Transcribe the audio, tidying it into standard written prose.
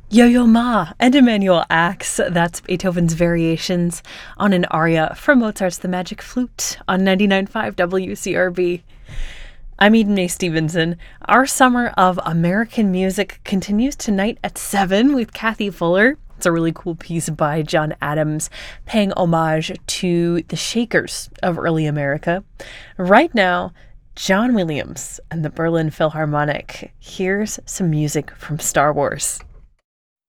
Yo-Yo Ma and Emanuel Axe. That's Beethoven's Variations on an aria from Mozart's The Magic Flute on 99.5 WCRB. I'm Eden May Stevenson. Our summer of American music continues tonight at 7 with Kathy Fuller. It's a really cool piece by John Adams paying homage to the Shakers of early America. Right now, John Williams and the Berlin Philharmonic. Here's some music from Star Wars.